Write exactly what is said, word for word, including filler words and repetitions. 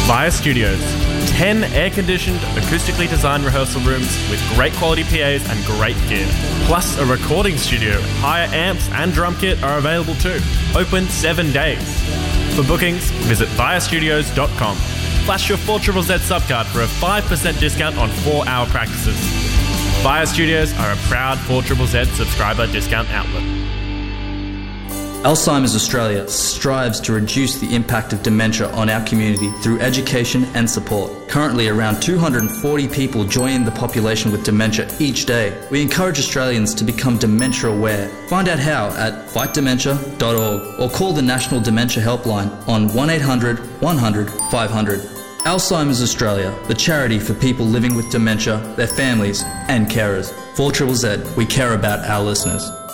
Via Studios. ten air-conditioned, acoustically designed rehearsal rooms with great quality P As and great gear. Plus a recording studio. Higher amps and drum kit are available too. Open seven days. For bookings, visit via studios dot com. Flash your four Z Z Z subcard for a five percent discount on four-hour practices. Via Studios are a proud four Z Z Z subscriber discount outlet. Alzheimer's Australia strives to reduce the impact of dementia on our community through education and support. Currently, around two hundred forty people join the population with dementia each day. We encourage Australians to become dementia aware. Find out how at fight dementia dot org or call the National Dementia Helpline on one eight hundred one hundred five hundred. Alzheimer's Australia, the charity for people living with dementia, their families and carers. four Z Z Z, we care about our listeners.